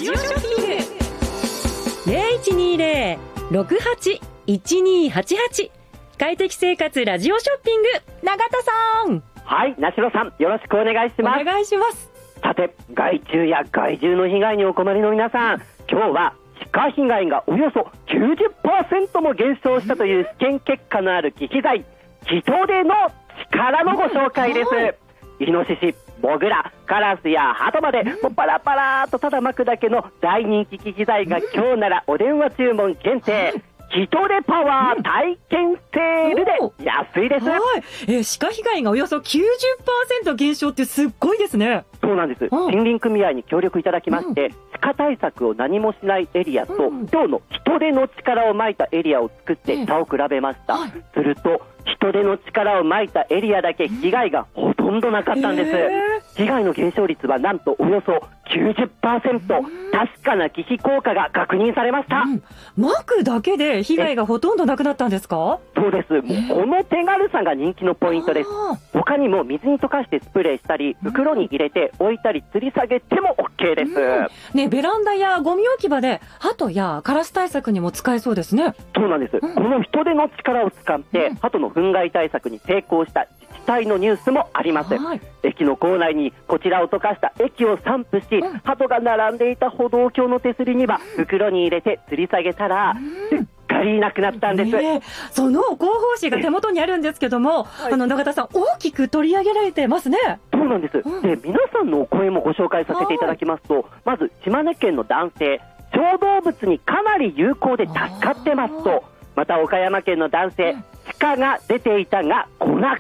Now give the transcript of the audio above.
ジオショッピング 0120-68-1288 快適生活ラジオショッピング、永田さん。 はい、なしろさん、よろしくお願いします。 お願いします。 さて、害虫や害獣の被害にお困りの皆さん、今日は鹿被害がおよそ 90% も減少したという試験結果のある忌避剤、ヒトデの力のご紹介です。イノシシ、モグラ、カラスやハトまでもうパラパラとただ巻くだけの大人気忌避剤が今日ならお電話注文限定、ヒトデパワー体験セールで安いです。 はい、鹿被害がおよそ 90% 減少ってすっごいですね。 そうなんです。森林組合に協力いただきまして、鹿対策を何もしないエリアと、今日のヒトデの力をまいたエリアを作って差を比べました。するとヒトデの力をまいたエリアだけ被害がほとんどなかったんです。被害の減少率はなんとおよそ 90%、確かな忌避効果が確認されました。 巻くだけで被害がほとんどなくなったんですか？ そうです。もうこの手軽さが人気のポイントです。他にも水に溶かしてスプレーしたり、袋に入れて置いたり吊り下げても OK です。 ね、ベランダやゴミ置き場でハトやカラス対策にも使えそうですね。 そうなんです。このヒトデの力を使ってハトの憤慨対策に成功した自治体のニュースもあります。駅の構内にこちらを溶かした液を散布し、ハトが並んでいた歩道橋の手すりには袋に入れて吊り下げたらすっかりなくなったんです。 その広報誌が手元にあるんですけども、永田さん、大きく取り上げられてますね。 そうなんです。で、皆さんのお声もご紹介させていただきますと、まず島根県の男性、小動物にかなり有効で助かってますと、また岡山県の男性、鹿が出ていたが来な